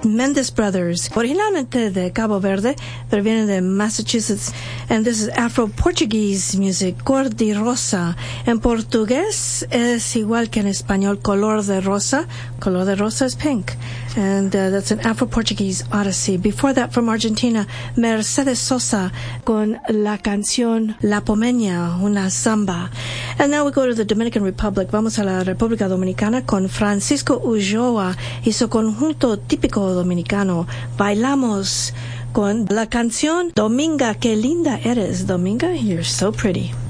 Mendes Brothers, originalmente de Cabo Verde, pero viene de Massachusetts. And this is Afro-Portuguese music, Cor de Rosa. En portugués es igual que en español, color de rosa. Color de rosa is pink. And that's an Afro-Portuguese odyssey. Before that, from Argentina, Mercedes Sosa con la canción La Pomeña, una samba. And now we go to the Dominican Republic. Vamos a la República Dominicana con Francisco Ulloa y su conjunto típico dominicano. Bailamos con la canción Dominga, qué linda eres. Dominga, you're so pretty.